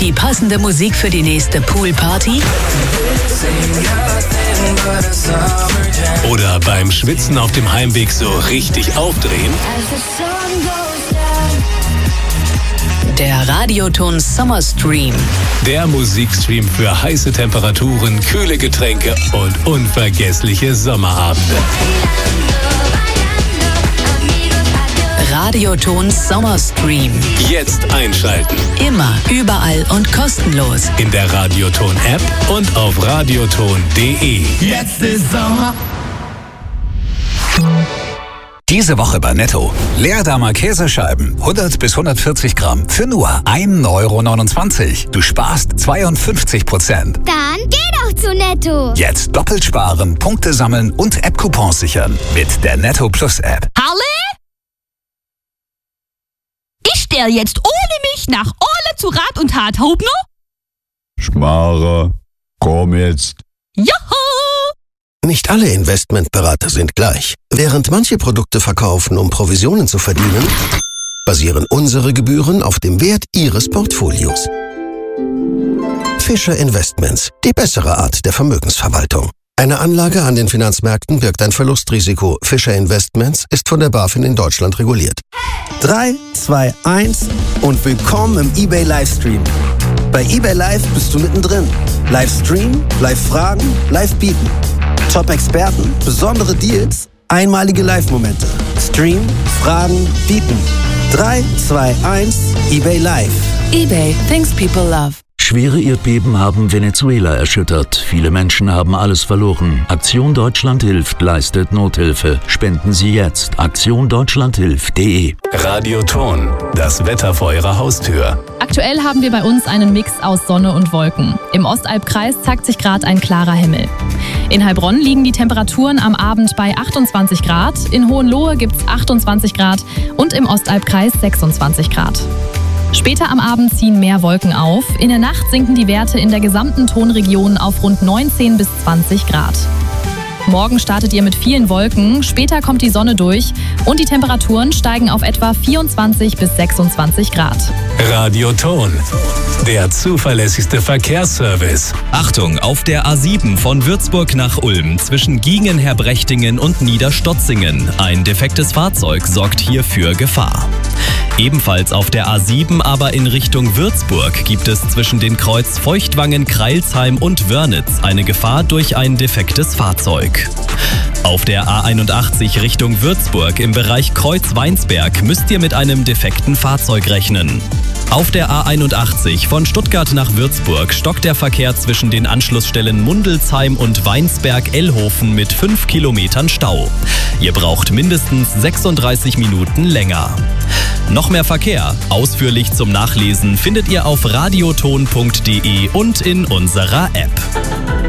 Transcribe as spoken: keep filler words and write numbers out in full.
Die passende Musik für die nächste Poolparty? Oder beim Schwitzen auf dem Heimweg so richtig aufdrehen? Der Radioton Summer Stream. Der Musikstream für heiße Temperaturen, kühle Getränke und unvergessliche Sommerabende. Radioton Summer Stream. Jetzt einschalten. Immer, überall und kostenlos. In der Radioton-App und auf radioton punkt de. Jetzt ist Sommer. Diese Woche bei Netto. Leerdamer Käsescheiben, hundert bis hundertvierzig Gramm, für nur ein Euro neunundzwanzig. Du sparst zweiundfünfzig Prozent. Dann geh doch zu Netto. Jetzt doppelt sparen, Punkte sammeln und App-Coupons sichern. Mit der Netto Plus App. Halle? Ich stell jetzt ohne mich nach Orle zu Rat und Tat, Hauptner? Schmarre, komm jetzt. Joho! Nicht alle Investmentberater sind gleich. Während manche Produkte verkaufen, um Provisionen zu verdienen, basieren unsere Gebühren auf dem Wert Ihres Portfolios. Fischer Investments, die bessere Art der Vermögensverwaltung. Eine Anlage an den Finanzmärkten birgt ein Verlustrisiko. Fischer Investments ist von der BaFin in Deutschland reguliert. drei, zwei, eins und willkommen im eBay Livestream. Bei eBay Live bist du mittendrin. Livestream, Live-Fragen, Live-Bieten. Top-Experten, besondere Deals, einmalige Live-Momente. Stream, Fragen, Bieten. drei, zwei, eins, eBay Live. eBay, things people love. Schwere Erdbeben haben Venezuela erschüttert. Viele Menschen haben alles verloren. Aktion Deutschland hilft, leistet Nothilfe. Spenden Sie jetzt. aktion deutschland hilft punkt de. Radioton, das Wetter vor Ihrer Haustür. Aktuell haben wir bei uns einen Mix aus Sonne und Wolken. Im Ostalbkreis zeigt sich gerade ein klarer Himmel. In Heilbronn liegen die Temperaturen am Abend bei achtundzwanzig Grad, in Hohenlohe gibt es achtundzwanzig Grad und im Ostalbkreis sechsundzwanzig Grad. Später am Abend ziehen mehr Wolken auf. In der Nacht sinken die Werte in der gesamten Tonregion auf rund neunzehn bis zwanzig Grad. Morgen startet ihr mit vielen Wolken, später kommt die Sonne durch und die Temperaturen steigen auf etwa vierundzwanzig bis sechsundzwanzig Grad. Radioton, der zuverlässigste Verkehrsservice. Achtung, auf der A sieben von Würzburg nach Ulm zwischen Giengen-Herbrechtingen und Niederstotzingen. Ein defektes Fahrzeug sorgt hier für Gefahr. Ebenfalls auf der A sieben, aber in Richtung Würzburg, gibt es zwischen den Kreuz Feuchtwangen, Kreilsheim und Wörnitz eine Gefahr durch ein defektes Fahrzeug. Auf der A einundachtzig Richtung Würzburg im Bereich Kreuz-Weinsberg müsst ihr mit einem defekten Fahrzeug rechnen. Auf der A einundachtzig von Stuttgart nach Würzburg stockt der Verkehr zwischen den Anschlussstellen Mundelsheim und Weinsberg-Ellhofen mit fünf Kilometern Stau. Ihr braucht mindestens sechsunddreißig Minuten länger. Noch mehr Verkehr, ausführlich zum Nachlesen, findet ihr auf radioton punkt de und in unserer App.